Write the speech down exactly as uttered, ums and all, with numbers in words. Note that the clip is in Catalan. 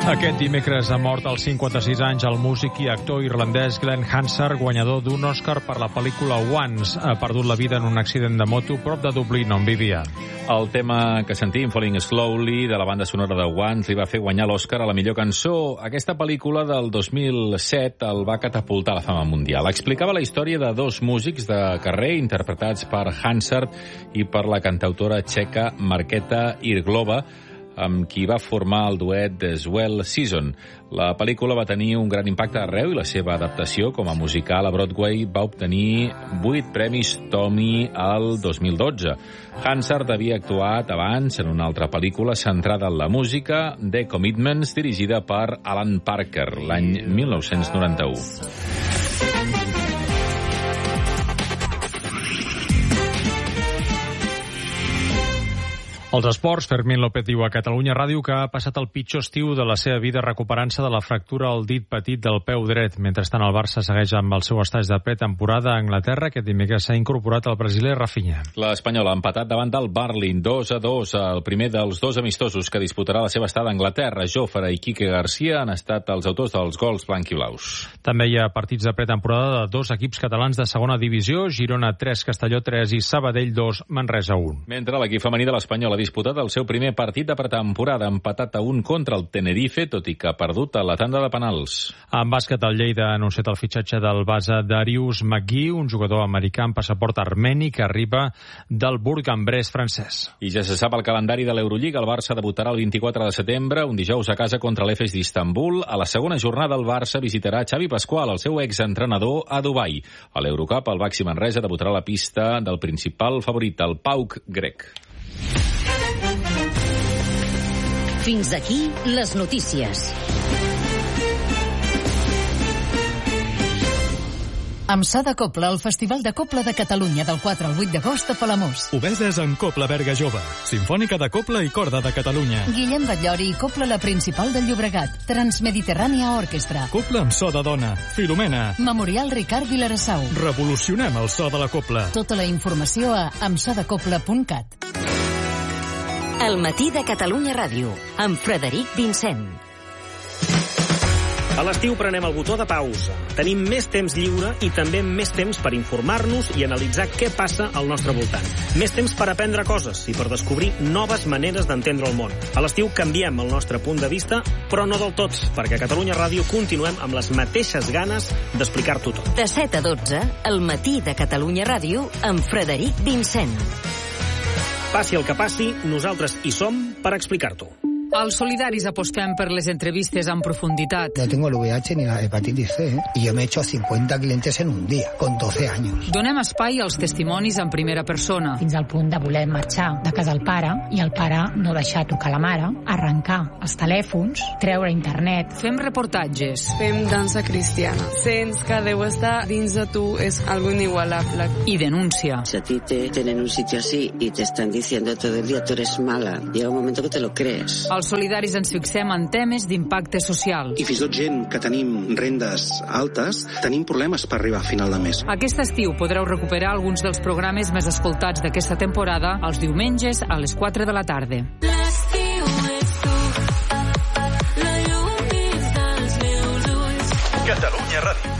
Aquest dimecres ha mort als cinquanta-sis anys el músic i actor irlandès Glenn Hansard, guanyador d'un Oscar per la pel·lícula Once. Ha perdut la vida en un accident de moto prop de Dublín, on vivia. El tema que sentim, Falling Slowly, de la banda sonora de Once, li va fer guanyar l'Oscar a la millor cançó. Aquesta pel·lícula del dos mil set el va catapultar a la fama mundial. Explicava la història de dos músics de carrer interpretats per Hansard i per la cantautora txeca Markéta Irglova, amb qui va formar el duet The Swell Season. La pel·lícula va tenir un gran impacte arreu i la seva adaptació com a musical a Broadway va obtenir vuit premis Tony al dos mil dotze. Hansard havia actuat abans en una altra pel·lícula centrada en la música, The Commitments, dirigida per Alan Parker, l'any mil nou-cents noranta-u. Els esports, Fermín López diu a Catalunya Ràdio que ha passat el pitjor estiu de la seva vida recuperant-se de la fractura al dit petit del peu dret. Mentrestant, el Barça segueix amb el seu estatge de pretemporada a Anglaterra, que dimecres s'ha incorporat el brasiler Rafinha. L'Espanyol ha empatat davant del Barlin dos a dos, el primer dels dos amistosos que disputarà la seva estada a Anglaterra. Jofre i Quique Garcia han estat els autors dels gols blanquiblaus. També hi ha partits de pretemporada de dos equips catalans de segona divisió, Girona tres, Castelló tres i Sabadell dos, Manresa un. Mentre l'equip femení de l'Espanyol ha disputat el seu primer partit de pretemporada, empatat a un contra el Tenerife, tot i que ha perdut a la tanda de penals. En bàsquet, el Lleida ha anunciat el fitxatge del base Darius McGee, un jugador americà amb passaport armeni que arriba del Bourg-en-Bresse francès. I ja se sap el calendari de l'Eurolliga. El Barça debutarà el vint-i-quatre de setembre, un dijous a casa contra l'Efes d'Istanbul. A la segona jornada, el Barça visitarà Xavi Pasqual, el seu exentrenador, a Dubai. A l'Eurocup, el Baxi Manresa debutarà a la pista del principal favorit, el PAOK grec. Fins aquí les notícies. Amb So de Cobla, el Festival de Cobla de Catalunya del quatre al vuit d'agost a Palamós. Obeses en Cobla Berga Jove, Simfònica de Cobla i Corda de Catalunya. Guillem Batllori i Cobla la Principal del Llobregat, Transmediterrània Orquestra. Cobla amb so de dona, Filomena. Memorial Ricard Vilarassau. Revolucionem el so de la cobla. Tota la informació a amsodecobla punt cat. El matí de Catalunya Ràdio, amb Frederic Vincent. A l'estiu prenem el botó de pausa. Tenim més temps lliure i també més temps per informar-nos i analitzar què passa al nostre voltant. Més temps per aprendre coses i per descobrir noves maneres d'entendre el món. A l'estiu canviem el nostre punt de vista, però no del tot, perquè a Catalunya Ràdio continuem amb les mateixes ganes d'explicar-t'ho tot. De set a dotze, el matí de Catalunya Ràdio, amb Frederic Vincent. Passi el que passi, nosaltres hi som per explicar-t'ho. Als solidaris apostem per les entrevistes en profunditat. No tengo el V I H ni la hepatitis C, ¿eh? Y yo me he hecho cincuenta clientes en un día, con doce años. Donem espai als testimonis en primera persona. Fins al punt de voler marxar de casa del pare i el pare no deixar tocar la mare, arrencar els telèfons, treure internet. Fem reportatges. Fem dansa cristiana. Sents que Déu està dins de tu, és algo inigualable. I denúncia. Si a ti te tienen un sitio así y te están diciendo todo el día tú eres mala, llega un momento que te lo crees. Els solidaris ens fixem en temes d'impacte social. I fins i tot gent que tenim rendes altes, tenim problemes per arribar a final de mes. Aquest estiu podreu recuperar alguns dels programes més escoltats d'aquesta temporada els diumenges a les quatre de la tarda. L'estiu és tu, la llum dins dels meus ulls. Catalunya Ràdio.